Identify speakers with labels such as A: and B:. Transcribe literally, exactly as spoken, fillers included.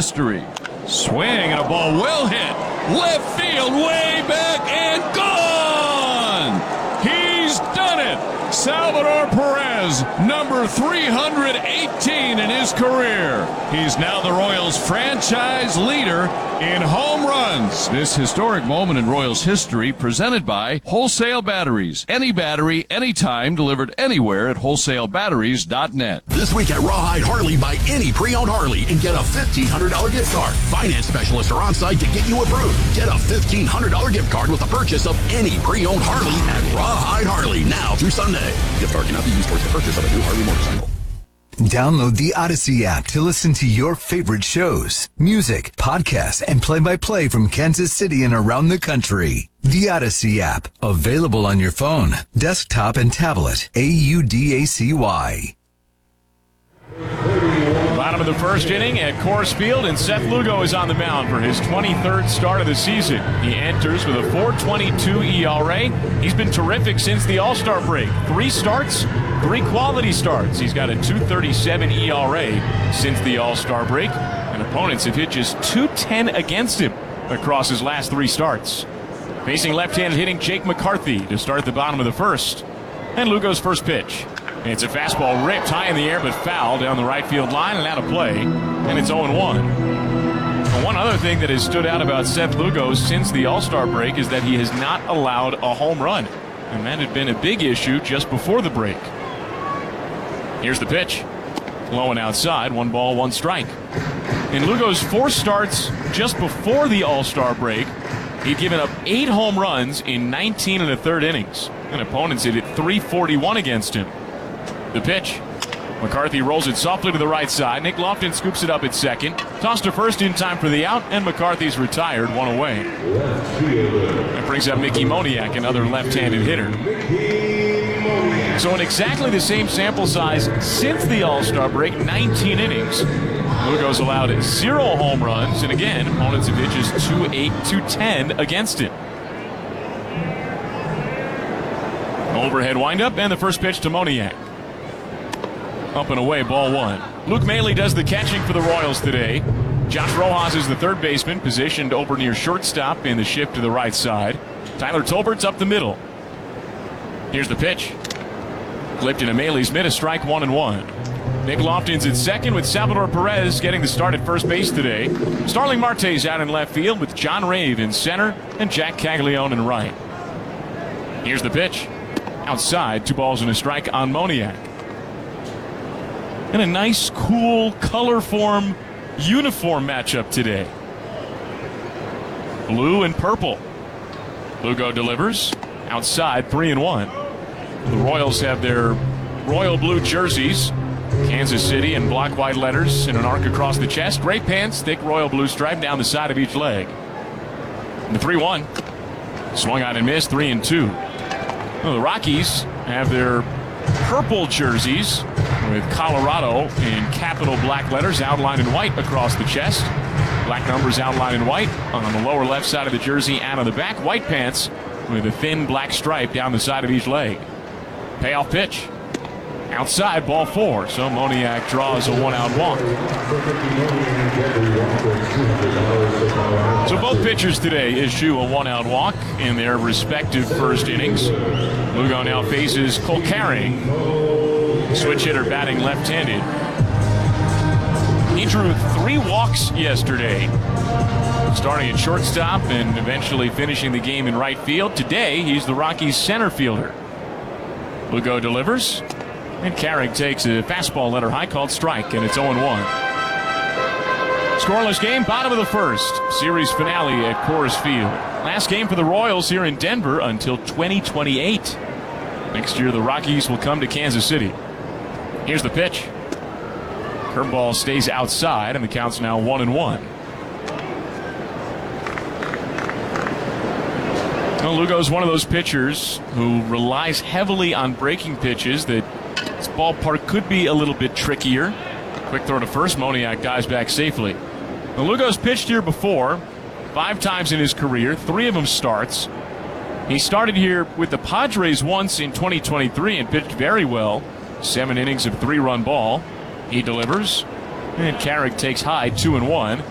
A: history. Swing and a ball well hit. Left field, way back and gone! He's done it! Salvador Perez, number three hundred eighteen in his career. He's now the Royals franchise leader in home runs. This historic moment in Royals history presented by Wholesale Batteries. Any battery, anytime, delivered anywhere at wholesale batteries dot net.
B: This week at Rawhide Harley, buy any pre-owned Harley and get a fifteen hundred dollars gift card. Finance specialists are on site to get you approved. Get a fifteen hundred dollars gift card with the purchase of any pre-owned Harley at Rawhide Harley now through Sunday. Gift card cannot be used towards the purchase of a new Harley motorcycle.
C: Download the Odyssey app to listen to your favorite shows, music, podcasts, and play-by-play from Kansas City and around the country. The Odyssey app, available on your phone, desktop, and tablet. A U D A C Y.
D: Bottom of the first inning at Coors Field, and Seth Lugo is on the mound for his twenty-third start of the season. He enters with a four twenty-two E R A. He's been terrific since the All-Star break. Three starts, three quality starts. He's got a two thirty-seven E R A since the All-Star break, and opponents have hit just two ten against him across his last three starts. Facing left-handed hitting Jake McCarthy to start the bottom of the first. And Lugo's first pitch. It's a fastball ripped high in the air but foul down the right field line and out of play, and it's oh one. One other thing that has stood out about Seth Lugo since the All-Star break is that he has not allowed a home run, and that had been a big issue just before the break. Here's the pitch. Low and outside, one ball, one strike. In Lugo's four starts just before the All-Star break, he'd given up eight home runs in nineteen and a third innings, and opponents hit it three forty-one against him. The pitch. McCarthy rolls it softly to the right side. Nick Lofton scoops it up at second. Tossed to first in time for the out, and McCarthy's retired, one away. That brings up Mickey Moniak, another left-handed hitter. So in exactly the same sample size since the All-Star break, nineteen innings, Lugo's allowed zero home runs, and again, opponents have hit just two eight, two ten against him. Overhead windup, and the first pitch to Moniak. Up and away, ball one. Luke Maile does the catching for the Royals today. Josh Rojas is the third baseman, positioned over near shortstop in the shift to the right side. Tyler Tolbert's up the middle. Here's the pitch. Clipped into Maile's mid, a strike, one and one. Nick Lofton's at second with Salvador Perez getting the start at first base today. Starling Marte's out in left field with John Rave in center and Jack Caglione in right. Here's the pitch. Outside, two balls and a strike on Moniak. And a nice, cool, color-form uniform matchup today. Blue and purple. Lugo delivers. Outside, three and one. The Royals have their royal blue jerseys. Kansas City in block white letters and an arc across the chest. Gray pants, thick royal blue stripe down the side of each leg. And the three one. Swung out and missed, three and two. Well, the Rockies have their purple jerseys with Colorado in capital black letters outlined in white across the chest. Black numbers outlined in white on the lower left side of the jersey and on the back. White pants with a thin black stripe down the side of each leg. Payoff pitch. Outside, ball four. So Moniak draws a one-out walk. So both pitchers today issue a one-out walk in their respective first innings. Lugo now faces Cole Carring. Switch hitter batting left-handed. He drew three walks yesterday, starting at shortstop and eventually finishing the game in right field. Today, he's the Rockies' center fielder. Lugo delivers, and Carrick takes a fastball letter high called strike, and it's oh one. Scoreless game, bottom of the first. Series finale at Coors Field. Last game for the Royals here in Denver until twenty twenty-eight. Next year, the Rockies will come to Kansas City. Here's the pitch. Curveball stays outside, and the count's now one and one. Well, Lugo's one of those pitchers who relies heavily on breaking pitches that this ballpark could be a little bit trickier. Quick throw to first. Moniak dives back safely. Well, Lugo's pitched here before, five times in his career, three of them starts. He started here with the Padres once in twenty twenty-three and pitched very well. Seven innings of three-run ball. He delivers, and Carrick takes high, two and one.